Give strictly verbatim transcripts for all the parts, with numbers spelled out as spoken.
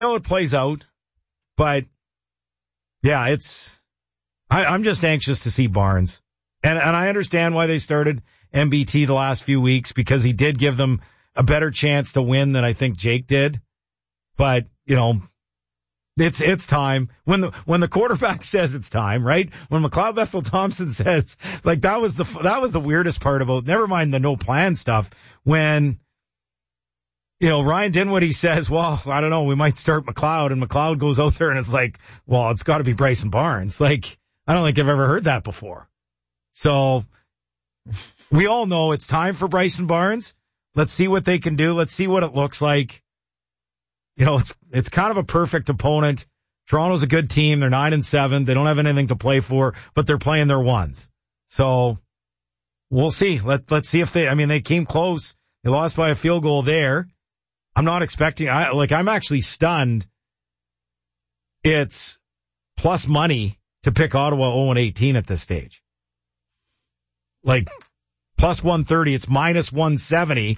know it plays out, but yeah, it's, I, I'm just anxious to see Barnes. And, and I understand why they started M B T the last few weeks, because he did give them a better chance to win than I think Jake did. But, you know, it's, it's time. When the, when the quarterback says it's time, right? When McLeod Bethel Thompson says, like, that was the, that was the weirdest part about, never mind the no plan stuff. When, you know, Ryan Dinwiddie says, well, I don't know, we might start McLeod, and McLeod goes out there and it's like, well, it's got to be Bryson Barnes. Like, I don't think I've ever heard that before. So we all know it's time for Bryson Barnes. Let's see what they can do. Let's see what it looks like. You know, it's, it's kind of a perfect opponent. Toronto's a good team. They're nine and seven. They don't have anything to play for, but they're playing their ones. So we'll see. Let, let's see if they, I mean, they came close. They lost by a field goal there. I'm not expecting, I, like, I'm actually stunned. It's plus money to pick Ottawa oh and eighteen at this stage. Like, plus one thirty, it's minus one seventy,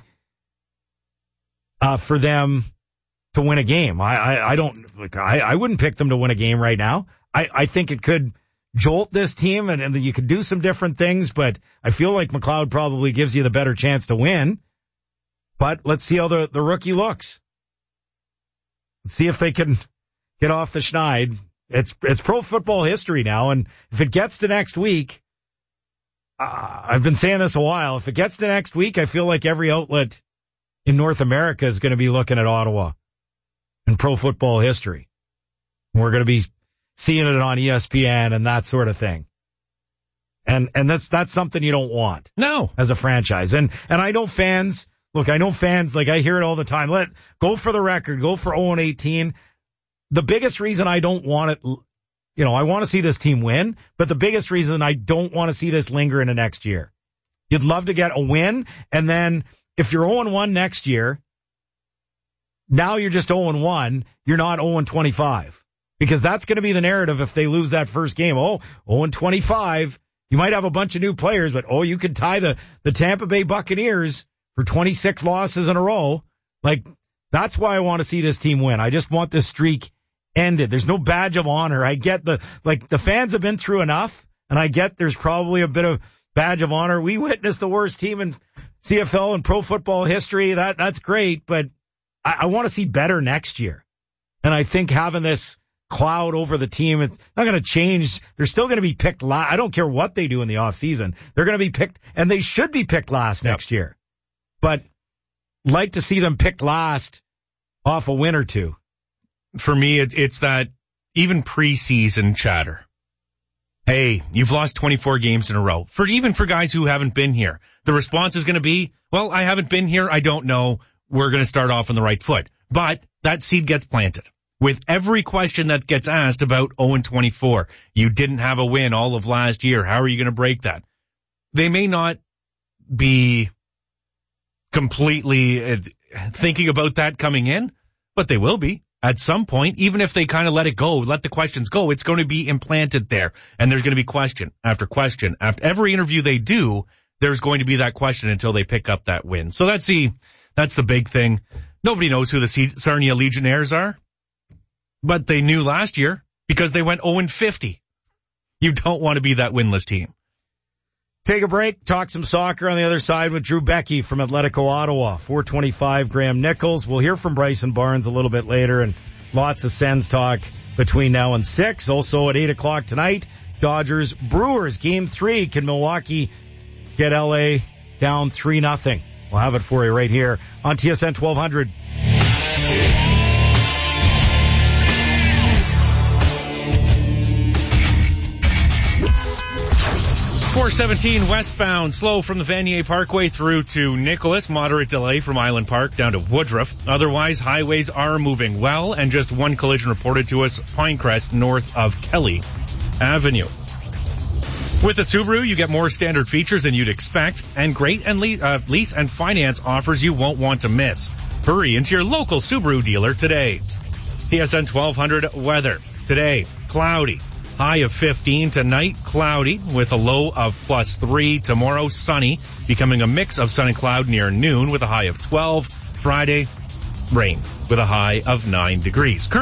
uh, for them to win a game. I, I, I don't, like, I, I wouldn't pick them to win a game right now. I, I think it could jolt this team and, and you could do some different things, but I feel like McLeod probably gives you the better chance to win. But let's see how the, the rookie looks. Let's see if they can get off the schneid. It's, it's pro football history now. And if it gets to next week, uh, I've been saying this a while. If it gets to next week, I feel like every outlet in North America is going to be looking at Ottawa and pro football history. We're going to be seeing it on E S P N and that sort of thing. And, and that's, that's something you don't want. No. As a franchise. And, and I know fans, look, I know fans, like I hear it all the time. Let, go for the record, go for oh and eighteen. The biggest reason I don't want it, you know, I want to see this team win, but the biggest reason I don't want to see this linger into next year. You'd love to get a win, and then if you're oh and one next year, now you're just oh and one, you're not oh and twenty-five. Because that's going to be the narrative if they lose that first game. Oh, oh and twenty-five. You might have a bunch of new players, but oh, you could tie the, the Tampa Bay Buccaneers for twenty-six losses in a row. Like, that's why I want to see this team win. I just want this streak ended. There's no badge of honor. I get the, like, the fans have been through enough, and I get there's probably a bit of badge of honor. We witnessed the worst team in C F L and pro football history. That, that's great, but I, I want to see better next year. And I think having this cloud over the team, it's not going to change. They're still going to be picked last. I don't care what they do in the off season. They're going to be picked, and they should be picked last next yep. year. But like to see them picked last off a win or two. For me, it, it's that even preseason chatter. Hey, you've lost twenty-four games in a row. For even for guys who haven't been here, the response is going to be, well, I haven't been here. I don't know. We're going to start off on the right foot. But that seed gets planted. With every question that gets asked about oh and twenty-four, you didn't have a win all of last year. How are you going to break that? They may not be completely thinking about that coming in, but they will be at some point. Even if they kind of let it go, let the questions go, it's going to be implanted there. And there's going to be question after question. After every interview they do, there's going to be that question until they pick up that win. So that's the, that's the big thing. Nobody knows who the Sarnia Legionnaires are, but they knew last year because they went oh and fifty. You don't want to be that winless team. Take a break, talk some soccer on the other side with Drew Becky from Atletico Ottawa. four twenty-five, Graham Nichols. We'll hear from Bryson Barnes a little bit later, and lots of Sens talk between now and six. Also at eight o'clock tonight, Dodgers Brewers game three. Can Milwaukee get L A down three nothing? We'll have it for you right here on T S N twelve hundred. four seventeen westbound, slow from the Vanier Parkway through to Nicholas. Moderate delay from Island Park down to Woodruff. Otherwise, highways are moving well, and just one collision reported to us, Pinecrest, north of Kelly Avenue. With a Subaru, you get more standard features than you'd expect, and great and le- uh, lease and finance offers you won't want to miss. Hurry into your local Subaru dealer today. T S N twelve hundred weather. Today, cloudy. High of fifteen. Tonight, cloudy with a low of plus three. Tomorrow, sunny, becoming a mix of sun and cloud near noon with a high of twelve. Friday, rain with a high of nine degrees.